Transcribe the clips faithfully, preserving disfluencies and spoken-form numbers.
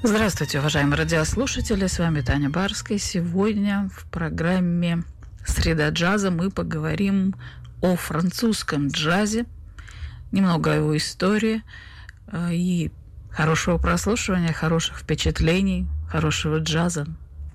Здравствуйте, уважаемые радиослушатели, с вами Таня Барская. Сегодня в программе «Среда джаза» мы поговорим о французском джазе, немного о его истории и хорошего прослушивания, хороших впечатлений, хорошего джаза.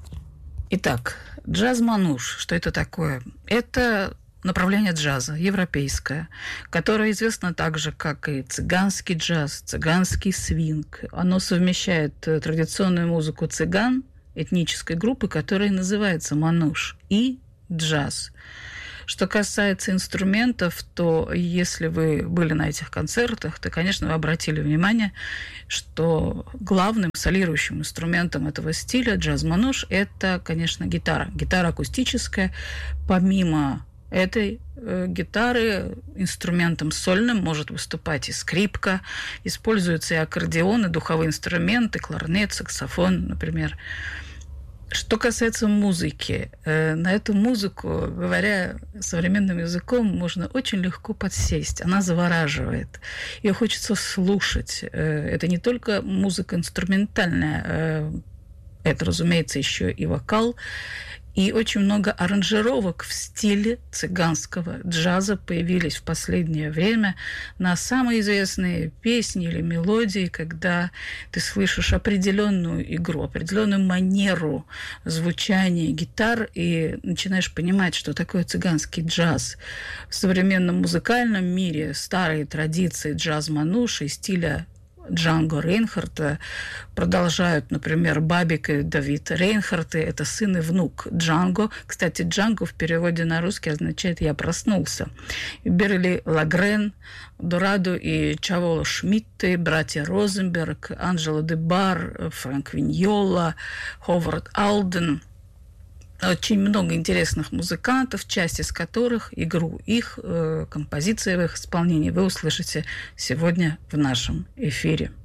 Итак, джаз-мануш, что это такое? Это направление джаза, европейское, которое известно так же, как и цыганский джаз, цыганский свинг. Оно совмещает традиционную музыку цыган, этнической группы, которая называется мануш, и джаз. Что касается инструментов, то если вы были на этих концертах, то, конечно, вы обратили внимание, что главным солирующим инструментом этого стиля джаз-мануш – это, конечно, гитара. Гитара акустическая. Помимо этой э, гитары инструментом сольным может выступать и скрипка, используются и аккордеон, и духовые инструменты, кларнет, саксофон, например. Что касается музыки, э, на эту музыку, говоря современным языком, можно очень легко подсесть. Она завораживает. Ее хочется слушать. Э, это не только музыка инструментальная, э, это, разумеется, еще и вокал. И очень много аранжировок в стиле цыганского джаза появились в последнее время на самые известные песни или мелодии, когда ты слышишь определенную игру, определенную манеру звучания гитар и начинаешь понимать, что такое цыганский джаз. В современном музыкальном мире старые традиции джаз-мануш и стиля Джанго Рейнхарта продолжают, например, Бабик и Давид Рейнхарты. Это сын и внук Джанго. Кстати, Джанго в переводе на русский означает «я проснулся». Берли Лагрен, Дорадо и Чаволо Шмидты, братья Розенберг, Анджело де Бар, Фрэнк Виньола, Ховард Алден. Очень много интересных музыкантов, часть из которых, игру их, э, композиции в их исполнении вы услышите сегодня в нашем эфире.